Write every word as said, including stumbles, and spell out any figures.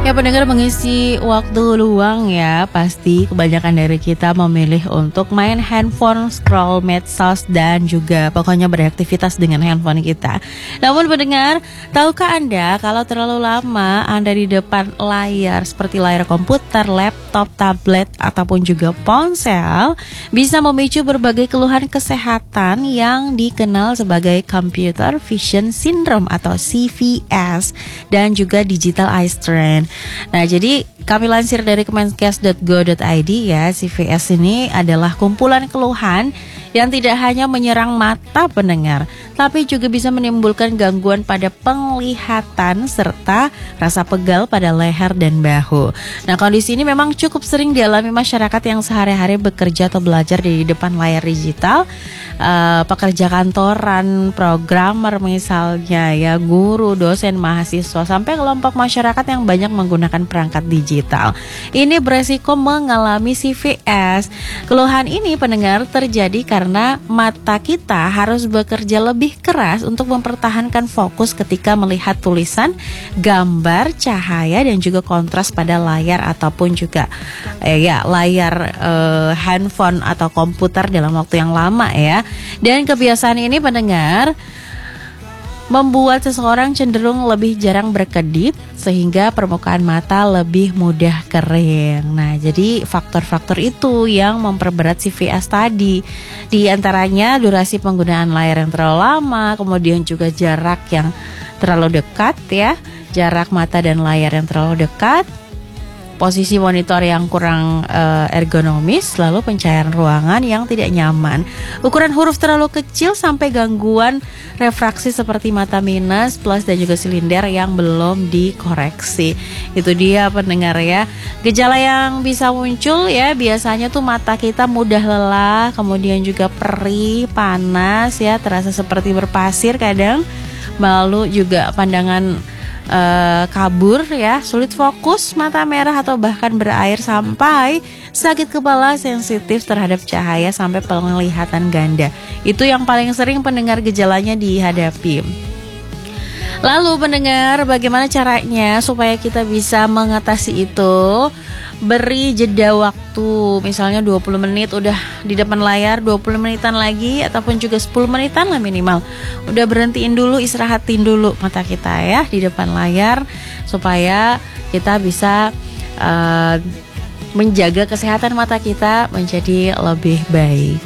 Ya pendengar, mengisi waktu luang ya, pasti kebanyakan dari kita memilih untuk main handphone, scroll medsos, dan juga pokoknya beraktivitas dengan handphone kita. Namun pendengar, tahukah Anda kalau terlalu lama Anda di depan layar seperti layar komputer, laptop, tablet, ataupun juga ponsel bisa memicu berbagai keluhan kesehatan yang dikenal sebagai Computer Vision Syndrome atau C V S dan juga Digital Eye Strain. Nah, jadi kami lansir dari kemenkes dot go dot i d ya, C V S ini adalah kumpulan keluhan yang tidak hanya menyerang mata pendengar, tapi juga bisa menimbulkan gangguan pada penglihatan serta rasa pegal pada leher dan bahu. Nah, kondisi ini memang cukup sering dialami masyarakat yang sehari-hari bekerja atau belajar di depan layar digital, uh, pekerja kantoran, programmer misalnya ya, guru, dosen, mahasiswa, sampai kelompok masyarakat yang banyak menggunakan perangkat digital. Ini beresiko mengalami C V S. Keluhan ini pendengar terjadi karena Karena mata kita harus bekerja lebih keras untuk mempertahankan fokus ketika melihat tulisan, gambar, cahaya, dan juga kontras pada layar ataupun juga eh, ya layar eh, handphone atau komputer dalam waktu yang lama ya. Dan kebiasaan ini pendengar membuat seseorang cenderung lebih jarang berkedip sehingga permukaan mata lebih mudah kering. Nah, jadi faktor-faktor itu yang memperberat C V S tadi. Di antaranya durasi penggunaan layar yang terlalu lama, kemudian juga jarak yang terlalu dekat ya, jarak mata dan layar yang terlalu dekat, posisi monitor yang kurang uh, ergonomis, lalu pencahayaan ruangan yang tidak nyaman, ukuran huruf terlalu kecil sampai gangguan refraksi seperti mata minus, plus dan juga silinder yang belum dikoreksi. Itu dia pendengar ya. Gejala yang bisa muncul ya biasanya tuh mata kita mudah lelah, kemudian juga perih, panas ya, terasa seperti berpasir kadang, lalu juga pandangan Uh, kabur ya, sulit fokus, mata merah atau bahkan berair, sampai sakit kepala, sensitif terhadap cahaya, sampai penglihatan ganda. Itu yang paling sering pendengar gejalanya dihadapi. Lalu pendengar, bagaimana caranya supaya kita bisa mengatasi itu? Beri jeda waktu, misalnya dua puluh menit udah di depan layar, dua puluh menitan lagi, ataupun juga sepuluh menitan lah minimal. Udah berhentiin dulu, istirahatin dulu mata kita ya di depan layar, supaya kita bisa uh, menjaga kesehatan mata kita menjadi lebih baik.